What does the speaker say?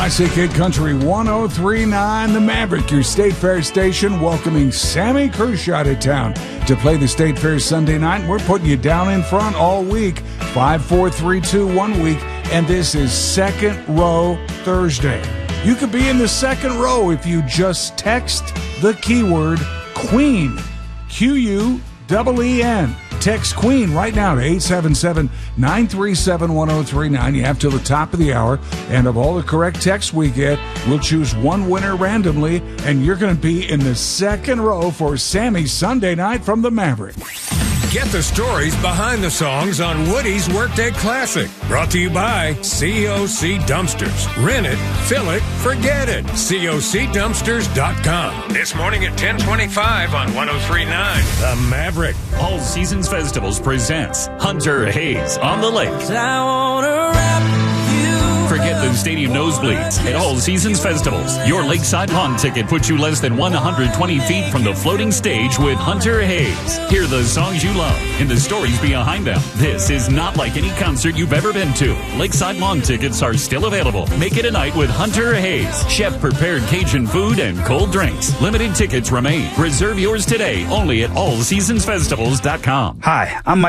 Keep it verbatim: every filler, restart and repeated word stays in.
Classic Hit Country one oh three point nine, The Maverick, your State Fair station, welcoming Sammy Kershaw to town to play the State Fair Sunday night. We're putting you down in front all week. five, four, three, two, one week. And this is Second Row Thursday. You could be in the second row if you just text the keyword Queen. Q U E E N. Text Queen right now to eight seven seven, nine three seven, one oh three nine. You have till the top of the hour. And of all the correct texts we get, we'll choose one winner randomly. And you're going to be in the second row for Sammy's Sunday night from the Maverick. Get the stories behind the songs on Woody's Workday Classic. Brought to you by C O C Dumpsters. Rent it, fill it, forget it. C O C dumpsters dot com. This morning at ten twenty-five on one oh three point nine, The Maverick. All Seasons Festivals presents Hunter Hayes on the Lake. I wanna wrap you Forget the stadium nosebleeds at All Seasons Festivals. Your lakeside lawn ticket puts you less than one hundred twenty feet from the floating stage with Hunter Hayes. Hear the songs you love and the stories behind them. This is not like any concert you've ever been to. Lakeside lawn tickets are still available. Make it a night with Hunter Hayes. Chef-prepared Cajun food and cold drinks. Limited tickets remain. Reserve yours today only at all seasons festivals dot com. Hi, I'm Mike.